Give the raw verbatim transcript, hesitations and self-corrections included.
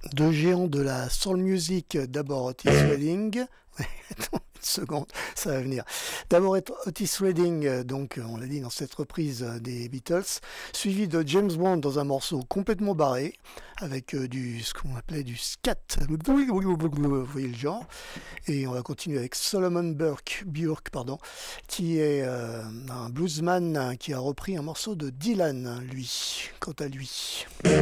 Deux géants de la soul music, d'abord Otis Redding. Attends une seconde, ça va venir. D'abord Otis Redding, euh, donc on l'a dit dans cette reprise euh, des Beatles, suivi de James Brown dans un morceau complètement barré, avec euh, du ce qu'on appelait du scat, vous voyez le genre. Et on va continuer avec Solomon Burke, Burke pardon, qui est euh, un bluesman qui a repris un morceau de Dylan, lui, quant à lui.